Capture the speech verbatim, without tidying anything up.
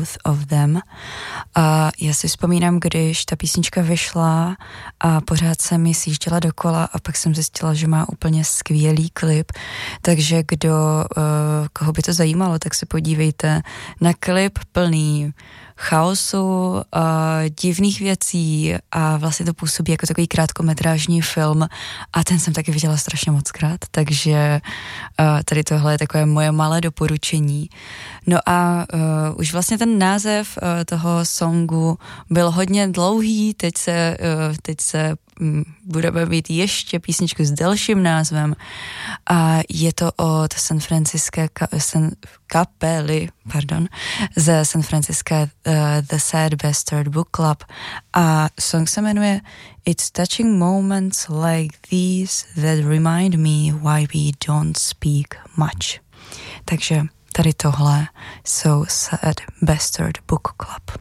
both of them. A já si vzpomínám, když ta písnička vyšla a pořád se mi sjížděla dokola a pak jsem zjistila, že má úplně skvělý klip, takže kdo, koho by to zajímalo, tak se podívejte na klip plný chaosu, uh, divných věcí a vlastně to působí jako takový krátkometrážní film a ten jsem taky viděla strašně moc krát, takže uh, tady tohle je takové moje malé doporučení. No a uh, už vlastně ten název uh, toho songu byl hodně dlouhý, teď se, uh, teď se um, budeme mít ještě písničku s delším názvem a je to od San Franciské ka- San, kapely, pardon, ze San Francisca uh, The Sad Bastard Book Club a song se jmenuje It's touching moments like these that remind me why we don't speak much. Takže tady tohle jsou Sad Bastard Book Club.